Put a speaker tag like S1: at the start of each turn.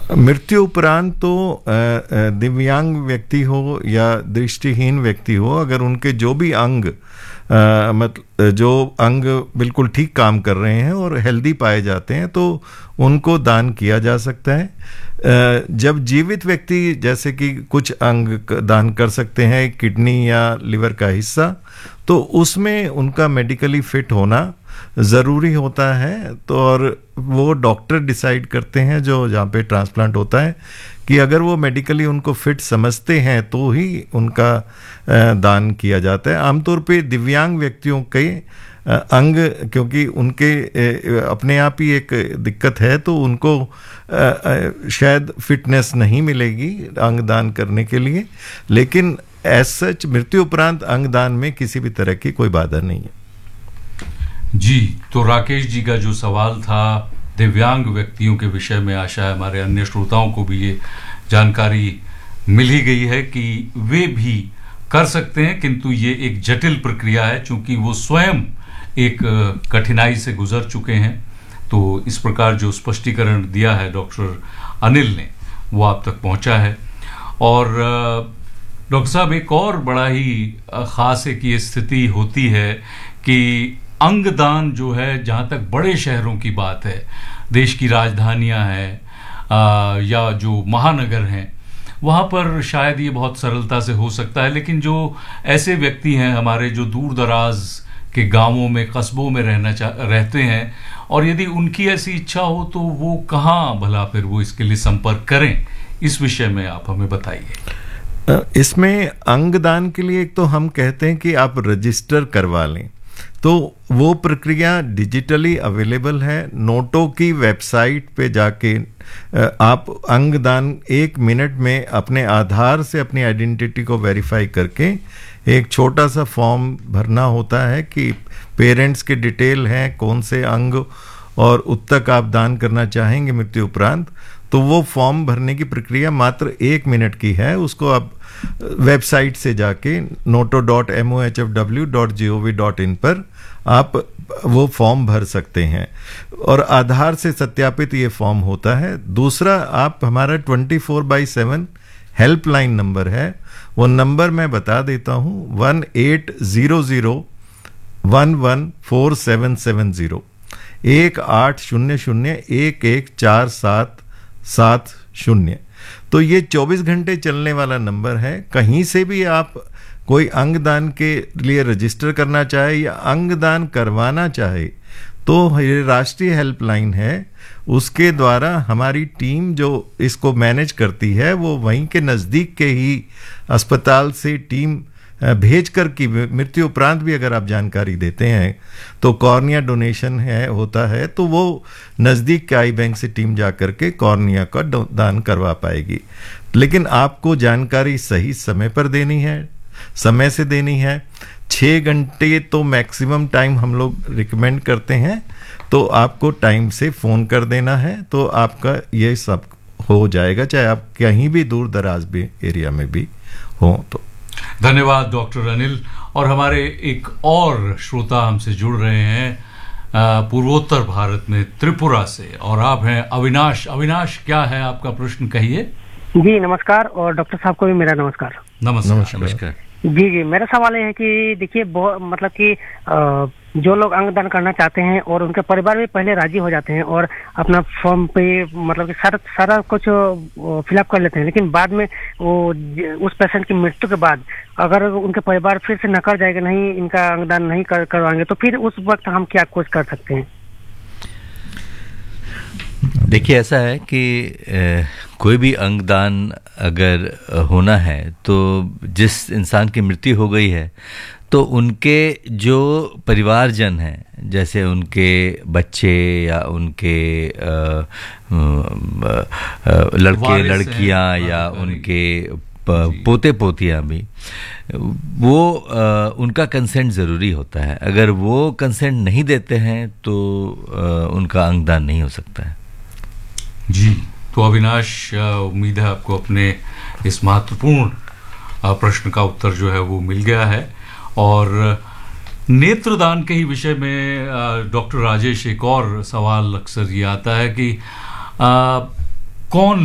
S1: मृत्यु उपरांत तो दिव्यांग व्यक्ति हो या दृष्टिहीन व्यक्ति हो, अगर उनके जो भी अंग मतलब जो अंग बिल्कुल ठीक काम कर रहे हैं और हेल्दी पाए जाते हैं तो उनको दान किया जा सकता है। जब जीवित व्यक्ति जैसे कि कुछ अंग दान कर सकते हैं, किडनी या लिवर का हिस्सा, तो उसमें उनका मेडिकली फिट होना ज़रूरी होता है। तो और वो डॉक्टर डिसाइड करते हैं जो जहाँ पे ट्रांसप्लांट होता है कि अगर वो मेडिकली उनको फिट समझते हैं तो ही उनका दान किया जाता है। आमतौर पे दिव्यांग व्यक्तियों के अंग क्योंकि उनके अपने आप ही एक दिक्कत है तो उनको शायद फिटनेस नहीं मिलेगी अंग दान करने के लिए, लेकिन एज सच मृत्यु उपरांत अंग दान में किसी भी तरह की कोई बाधा नहीं है।
S2: जी, तो राकेश जी का जो सवाल था दिव्यांग व्यक्तियों के विषय में, आशा है हमारे अन्य श्रोताओं को भी ये जानकारी मिल ही गई है कि वे भी कर सकते हैं, किंतु ये एक जटिल प्रक्रिया है चूंकि वो स्वयं एक कठिनाई से गुजर चुके हैं। तो इस प्रकार जो स्पष्टीकरण दिया है डॉक्टर अनिल ने वो आप तक पहुंचा है। और डॉक्टर साहब, एक और बड़ा ही खास एक ये स्थिति होती है कि अंगदान जो है, जहाँ तक बड़े शहरों की बात है, देश की राजधानियाँ हैं या जो महानगर हैं, वहाँ पर शायद ये बहुत सरलता से हो सकता है, लेकिन जो ऐसे व्यक्ति हैं हमारे जो दूर दराज के गांवों में, कस्बों में रहते हैं, और यदि उनकी ऐसी इच्छा हो तो वो कहाँ भला फिर वो इसके लिए संपर्क करें, इस विषय में आप हमें बताइए।
S1: इसमें अंगदान के लिए एक तो हम कहते हैं कि आप रजिस्टर करवा लें, तो वो प्रक्रिया डिजिटली अवेलेबल है। नोटो की वेबसाइट पे जाके आप अंगदान 1 मिनट में अपने आधार से अपनी आइडेंटिटी को वेरीफाई करके एक छोटा सा फॉर्म भरना होता है कि पेरेंट्स के डिटेल हैं, कौन से अंग और उत तक आप दान करना चाहेंगे मृत्यु उपरांत। तो वो फॉर्म भरने की प्रक्रिया मात्र 1 मिनट की है। उसको आप वेबसाइट से जाके noto.mohfw.gov.in पर आप वो फॉर्म भर सकते हैं और आधार से सत्यापित ये फॉर्म होता है। दूसरा, आप हमारा 24/7 हेल्पलाइन नंबर है, वो नंबर मैं बता देता हूँ, 1800114770 1800114770। तो ये 24 घंटे चलने वाला नंबर है। कहीं से भी आप कोई अंगदान के लिए रजिस्टर करना चाहे या अंगदान करवाना चाहे तो ये राष्ट्रीय हेल्पलाइन है, उसके द्वारा हमारी टीम जो इसको मैनेज करती है वो वहीं के नज़दीक के ही अस्पताल से टीम भेज कर की मृत्यु उपरांत भी अगर आप जानकारी देते हैं तो कॉर्निया डोनेशन होता है तो वो नज़दीक के आई बैंक से टीम जा कर के कॉर्निया का दान करवा पाएगी। लेकिन आपको जानकारी सही समय पर देनी है, समय से देनी है। 6 घंटे तो मैक्सिमम टाइम हम लोग रिकमेंड करते हैं, तो आपको टाइम से फ़ोन कर देना है तो आपका ये सब हो जाएगा, चाहे आप कहीं भी दूर दराज भी एरिया में भी हो। तो
S2: धन्यवाद डॉक्टर अनिल। और हमारे एक और श्रोता हमसे जुड़ रहे हैं पूर्वोत्तर भारत में त्रिपुरा से, और आप हैं अविनाश। अविनाश, क्या है आपका प्रश्न, कहिए।
S3: जी नमस्कार, और डॉक्टर साहब को भी मेरा नमस्कार।
S2: नमस्कार।
S3: जी, मेरा सवाल ये है कि देखिए, मतलब कि जो लोग अंगदान करना चाहते हैं और उनके परिवार भी पहले राजी हो जाते हैं और अपना फॉर्म पे मतलब कि सारा कुछ फिलअप कर लेते हैं, लेकिन बाद में वो उस पेशेंट की मृत्यु के बाद अगर उनके परिवार फिर से नकार जाएगा, नहीं इनका अंगदान नहीं करवाएंगे, तो फिर उस वक्त हम क्या कुछ कर सकते हैं?
S4: देखिए, ऐसा है कि कोई भी अंगदान अगर होना है तो जिस इंसान की मृत्यु हो गई है तो उनके जो परिवारजन हैं, जैसे उनके बच्चे या उनके लड़के लड़कियां या उनके पोते पोतियां भी, वो उनका कंसेंट ज़रूरी होता है। अगर वो कंसेंट नहीं देते हैं तो उनका अंगदान नहीं हो सकता है।
S2: जी, तो अविनाश, उम्मीद है आपको अपने इस महत्वपूर्ण प्रश्न का उत्तर जो है वो मिल गया है। और नेत्रदान के ही विषय में डॉक्टर राजेश, एक और सवाल अक्सर ये आता है कि कौन